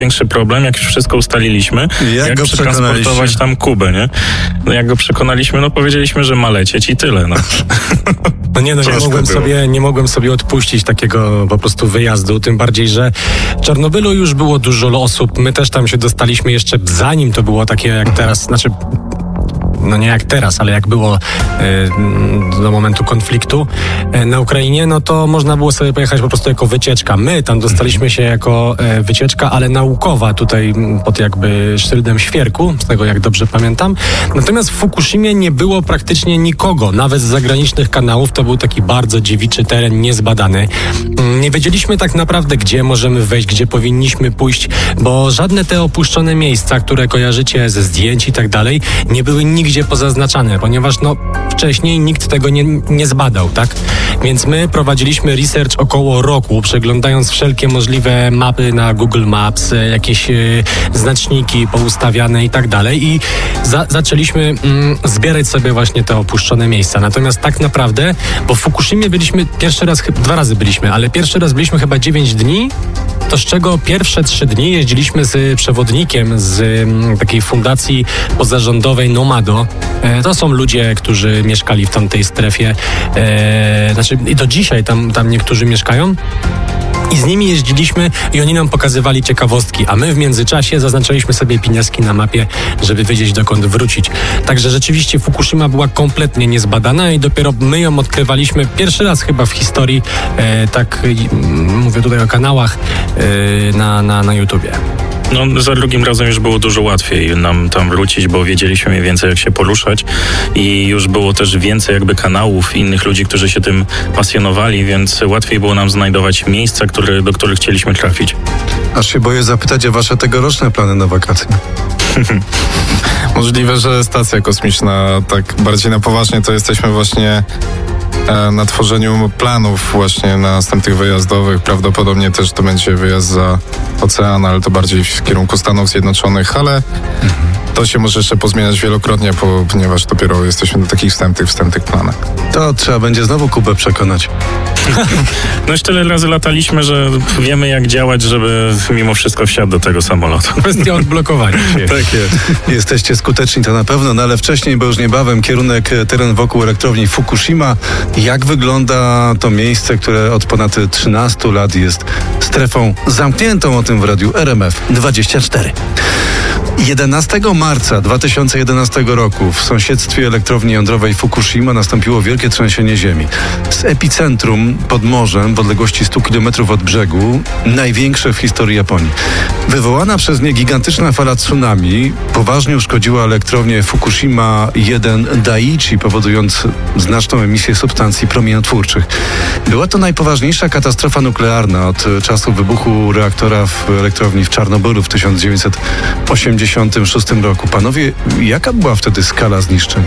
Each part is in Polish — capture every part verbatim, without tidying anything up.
Większy problem, jak już wszystko ustaliliśmy, jak, jak go przetransportować tam Kubę, nie? No jak go przekonaliśmy, no powiedzieliśmy, że ma lecieć i tyle, no. No nie, no nie mogłem, sobie, nie mogłem sobie odpuścić takiego po prostu wyjazdu, tym bardziej, że w Czarnobylu już było dużo osób, my też tam się dostaliśmy jeszcze zanim to było takie jak teraz, znaczy no nie jak teraz, ale jak było y, do momentu konfliktu y, na Ukrainie, no to można było sobie pojechać po prostu jako wycieczka. My tam dostaliśmy się jako y, wycieczka, ale naukowa tutaj pod jakby szyldem świerku, z tego jak dobrze pamiętam. Natomiast w Fukushimie nie było praktycznie nikogo, nawet z zagranicznych kanałów. To był taki bardzo dziewiczy teren, niezbadany. Y, nie wiedzieliśmy tak naprawdę, gdzie możemy wejść, gdzie powinniśmy pójść, bo żadne te opuszczone miejsca, które kojarzycie ze zdjęć i tak dalej, nie były nigdzie pozaznaczane, ponieważ no wcześniej nikt tego nie, nie zbadał, tak? Więc my prowadziliśmy research około roku, przeglądając wszelkie możliwe mapy na Google Maps, jakieś y, znaczniki poustawiane i tak dalej i za, zaczęliśmy mm, zbierać sobie właśnie te opuszczone miejsca. Natomiast tak naprawdę, bo w Fukushimie byliśmy pierwszy raz, dwa razy byliśmy, ale pierwszy raz byliśmy chyba dziewięć dni, to z czego pierwsze trzy dni jeździliśmy z przewodnikiem z m, takiej fundacji pozarządowej Nomado. E, to są ludzie, którzy mieszkali w tamtej strefie. E, znaczy i do dzisiaj tam, tam niektórzy mieszkają. I z nimi jeździliśmy i oni nam pokazywali ciekawostki, a my w międzyczasie zaznaczaliśmy sobie pineski na mapie, żeby wiedzieć, dokąd wrócić. Także rzeczywiście Fukushima była kompletnie niezbadana i dopiero my ją odkrywaliśmy pierwszy raz chyba w historii, e, tak mówię tutaj o kanałach e, na, na, na YouTubie. No, za drugim razem już było dużo łatwiej nam tam wrócić, bo wiedzieliśmy mniej więcej, jak się poruszać i już było też więcej jakby kanałów, innych ludzi, którzy się tym pasjonowali, więc łatwiej było nam znajdować miejsca, które, do których chcieliśmy trafić. Aż się boję zapytać o wasze tegoroczne plany na wakacje. Możliwe, że stacja kosmiczna, tak bardziej na poważnie, to jesteśmy właśnie na tworzeniu planów właśnie następnych wyjazdowych. Prawdopodobnie też to będzie wyjazd za ocean, ale to bardziej w kierunku Stanów Zjednoczonych, ale mhm. to się może jeszcze pozmieniać wielokrotnie, ponieważ dopiero jesteśmy na takich wstępnych, wstępnych planach. To trzeba będzie znowu Kubę przekonać. No już tyle razy lataliśmy, że wiemy, jak działać, żeby mimo wszystko wsiadł do tego samolotu. Kwestia odblokowania się. Tak jest. Jesteście skuteczni, to na pewno, no ale wcześniej, bo już niebawem kierunek, teren wokół elektrowni Fukushima. Jak wygląda to miejsce, które od ponad trzynastu lat jest strefą zamkniętą, o tym w radiu R M F dwadzieścia cztery. jedenastego marca dwa tysiące jedenastego roku w sąsiedztwie elektrowni jądrowej Fukushima nastąpiło wielkie trzęsienie ziemi. Z epicentrum pod morzem w odległości stu kilometrów od brzegu, największe w historii Japonii. Wywołana przez nie gigantyczna fala tsunami poważnie uszkodziła elektrownię Fukushima jeden Daiichi, powodując znaczną emisję substancji promieniotwórczych. Była to najpoważniejsza katastrofa nuklearna od czasu wybuchu reaktora w elektrowni w Czarnobylu w tysiąc dziewięćset osiemdziesiątym szóstym roku. Panowie, jaka była wtedy skala zniszczeń?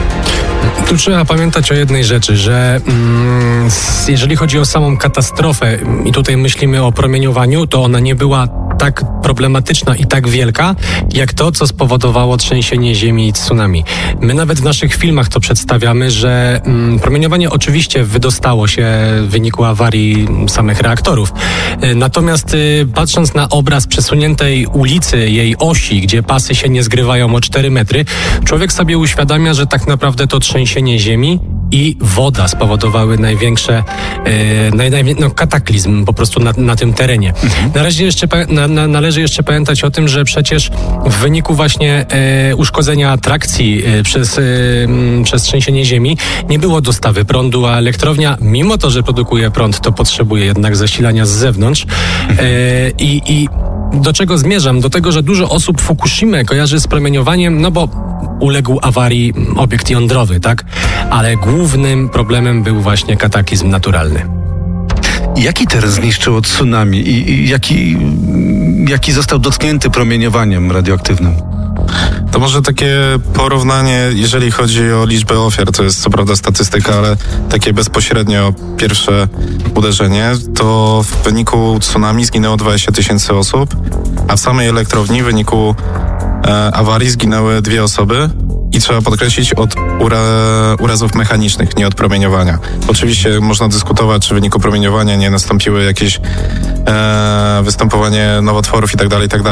Tu trzeba pamiętać o jednej rzeczy, że mm, jeżeli chodzi o samą katastrofę i tutaj myślimy o promieniowaniu, to ona nie była tak problematyczna i tak wielka, jak to, co spowodowało trzęsienie ziemi i tsunami. My nawet w naszych filmach to przedstawiamy, że mm, promieniowanie oczywiście wydostało się w wyniku awarii samych reaktorów. Natomiast y, patrząc na obraz przesuniętej ulicy, jej osi, gdzie pasy się nie zgrywają o cztery metry, człowiek sobie uświadamia, że tak naprawdę to trzęsienie ziemi i woda spowodowały największe e, naj, naj, no, kataklizm po prostu na, na tym terenie. Mhm. Na razie jeszcze, na, na, należy jeszcze pamiętać o tym, że przecież w wyniku właśnie e, uszkodzenia trakcji e, przez, e, przez trzęsienie ziemi nie było dostawy prądu, a elektrownia, mimo to, że produkuje prąd, to potrzebuje jednak zasilania z zewnątrz. E, i, i do czego zmierzam? Do tego, że dużo osób Fukushimę kojarzy z promieniowaniem, no bo uległ awarii obiekt jądrowy, tak? Ale głównym problemem był właśnie kataklizm naturalny. Jaki teren zniszczyło tsunami i, i jaki, jaki został dotknięty promieniowaniem radioaktywnym? To może takie porównanie, jeżeli chodzi o liczbę ofiar, to jest co prawda statystyka, ale takie bezpośrednio pierwsze uderzenie, to w wyniku tsunami zginęło dwadzieścia tysięcy osób, a w samej elektrowni w wyniku e, awarii zginęły dwie osoby i trzeba podkreślić od ura, urazów mechanicznych, nie od promieniowania. Oczywiście można dyskutować, czy w wyniku promieniowania nie nastąpiły jakieś e, występowanie nowotworów i tak dalej, i tak dalej.